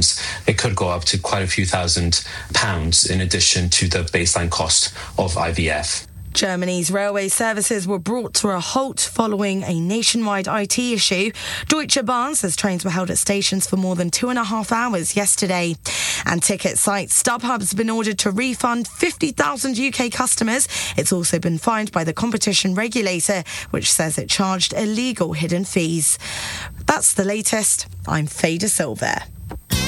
times, it could go up to quite a few £1,000 in addition to the baseline cost of IVF. Germany's railway services were brought to a halt following a nationwide IT issue. Deutsche Bahn says trains were held at stations for more than 2.5 hours yesterday. And ticket site StubHub's been ordered to refund 50,000 UK customers. It's also been fined by the competition regulator, which says it charged illegal hidden fees. That's the latest. I'm Faye De Silva.